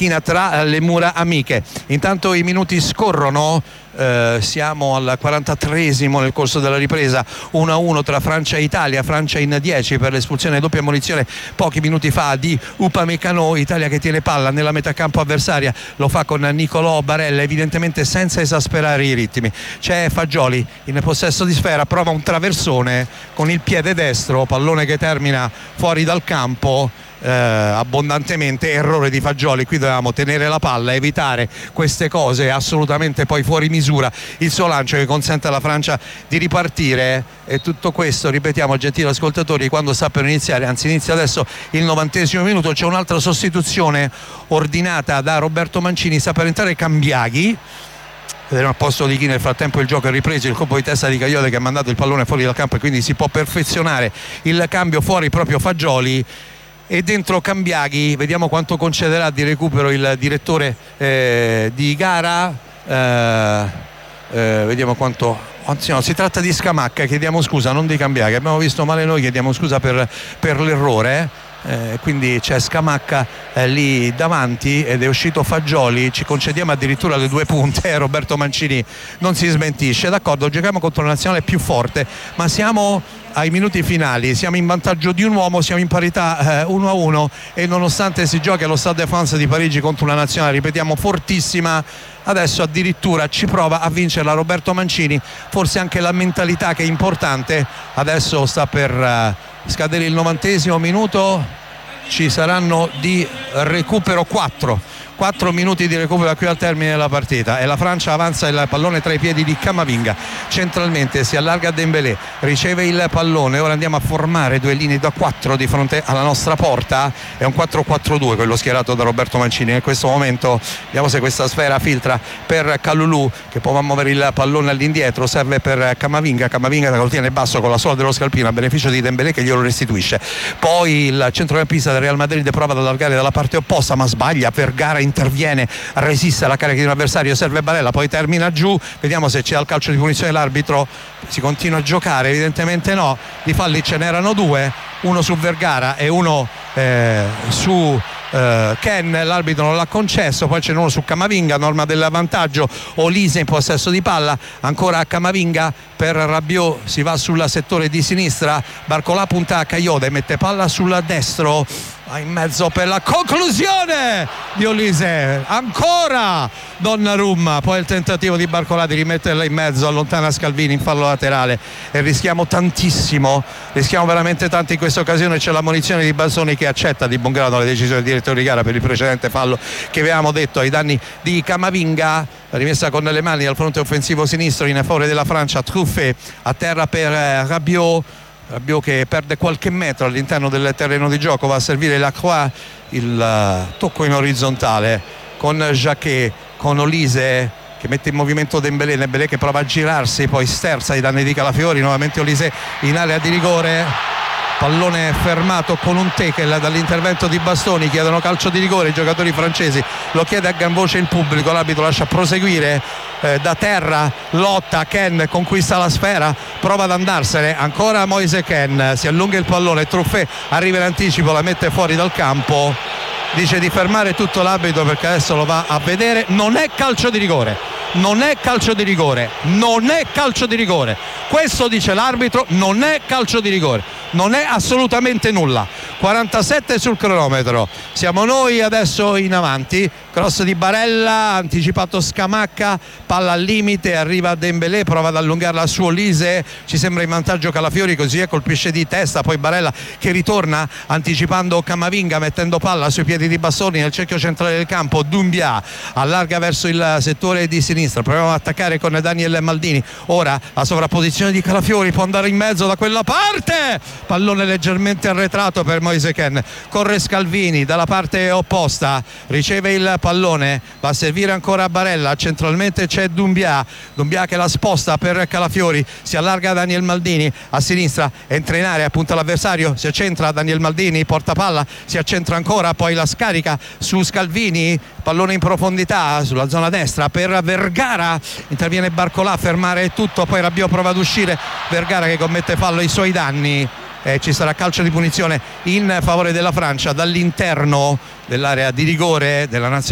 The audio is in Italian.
panchina tra le mura amiche. Intanto i minuti scorrono. Siamo al 43esimo nel corso della ripresa, 1-1 tra Francia e Italia, Francia in 10 per l'espulsione doppia ammonizione pochi minuti fa di Upamecano. Italia che tiene palla nella metà campo avversaria, lo fa con Nicolò Barella, evidentemente senza esasperare i ritmi. C'è Fagioli in possesso di sfera, prova un traversone con il piede destro, pallone che termina fuori dal campo. Abbondantemente errore di Fagioli. Qui dovevamo tenere la palla, evitare queste cose assolutamente poi fuori misura. Il suo lancio che consente alla Francia di ripartire, e tutto questo, ripetiamo gentili ascoltatori, quando sta per iniziare, anzi inizia adesso il 90esimo minuto. C'è un'altra sostituzione ordinata da Roberto Mancini, sta per entrare Cambiaghi. Vedremo a posto di chi. Nel frattempo il gioco è ripreso, il colpo di testa di Caiote che ha mandato il pallone fuori dal campo, e quindi si può perfezionare il cambio fuori proprio Fagioli. E dentro Cambiaghi, vediamo quanto concederà di recupero il direttore di gara, vediamo quanto, anzi no, si tratta di Scamacca, chiediamo scusa, non di Cambiaghi, abbiamo visto male noi, chiediamo scusa per l'errore. Quindi c'è Scamacca lì davanti ed è uscito Fagioli. Ci concediamo addirittura le 2 punte. Roberto Mancini non si smentisce. D'accordo, giochiamo contro una nazionale più forte, ma siamo ai minuti finali, siamo in vantaggio di un uomo, siamo in parità 1-1, e nonostante si giochi allo Stade de France di Parigi contro una nazionale, ripetiamo, fortissima, adesso addirittura ci prova a vincerla Roberto Mancini. Forse anche la mentalità che è importante. Adesso sta per scadere il 90esimo minuto, ci saranno di recupero 4 minuti di recupero qui al termine della partita, e la Francia avanza il pallone tra i piedi di Camavinga. Centralmente si allarga Dembélé, riceve il pallone. Ora andiamo a formare 2 linee da 4 di fronte alla nostra porta. È un 4-4-2 quello schierato da Roberto Mancini. In questo momento vediamo se questa sfera filtra per Kalulu, che può muovere il pallone all'indietro. Serve per Camavinga che lo tiene basso con la sola dello scalpino a beneficio di Dembélé che glielo restituisce. Poi il centrocampista del Real Madrid prova ad allargare dalla parte opposta, ma sbaglia. Vergara interviene, resiste alla carica di un avversario, serve Barella, poi termina giù. Vediamo se c'è il calcio di punizione l'arbitro. Si continua a giocare? Evidentemente no. Di falli ce n'erano 2, uno su Vergara e uno su Ken, l'arbitro non l'ha concesso. Poi c'è uno su Camavinga, norma del vantaggio. Olise in possesso di palla, ancora a Camavinga per Rabiot, si va sul settore di sinistra. Barcolà punta a Caiote, mette palla sul destro, in mezzo per la conclusione di Olise, ancora Donnarumma. Poi il tentativo di Barcolà di rimetterla in mezzo, allontana Scalvini in fallo laterale, e rischiamo tantissimo, rischiamo veramente tanto in questa occasione. C'è la munizione di Bastoni che accetta di buon grado le decisioni del direttore di gara per il precedente fallo che avevamo detto ai danni di Camavinga. Rimessa con le mani al fronte offensivo sinistro in favore della Francia. Truffet a terra per Rabiot che perde qualche metro all'interno del terreno di gioco, va a servire Lacroix. Il tocco in orizzontale con Jacquet, con Olise che mette in movimento Dembélé che prova a girarsi, poi sterza ai danni di Calafiori. Nuovamente Olise in area di rigore, pallone fermato con un tackle dall'intervento di Bastoni. Chiedono calcio di rigore i giocatori francesi, lo chiede a gran voce il pubblico. L'arbitro lascia proseguire da terra, lotta, Ken conquista la sfera, prova ad andarsene, ancora Moise Ken, si allunga il pallone, Truffet arriva in anticipo, la mette fuori dal campo, dice di fermare tutto l'arbitro perché adesso lo va a vedere. Non è calcio di rigore, non è calcio di rigore, non è calcio di rigore, questo dice l'arbitro, non è calcio di rigore, non è assolutamente nulla. 47 sul cronometro, siamo noi adesso in avanti. Cross di Barella, anticipato Scamacca, palla al limite, arriva Dembélé, prova ad allungarla su Olise, ci sembra in vantaggio Calafiori, così colpisce di testa. Poi Barella che ritorna anticipando Camavinga, mettendo palla sui piedi di Bastoni nel cerchio centrale del campo. Doumbia allarga verso il settore di sinistra, proviamo ad attaccare con Daniel Maldini. Ora la sovrapposizione di Calafiori, può andare in mezzo da quella parte, pallone leggermente arretrato per Moise Ken. Corre Scalvini dalla parte opposta, riceve il pallone, va a servire ancora a Barella, centralmente c'è Doumbia che la sposta per Calafiori, si allarga Daniel Maldini a sinistra, entra in area, punta l'avversario, si accentra Daniel Maldini, porta palla, si accentra ancora, poi la scarica su Scalvini, pallone in profondità sulla zona destra per Vergara, interviene Barcolà a fermare tutto, poi Rabiot prova ad uscire, Vergara che commette fallo ai suoi danni. Ci sarà calcio di punizione in favore della Francia dall'interno dell'area di rigore della nazionale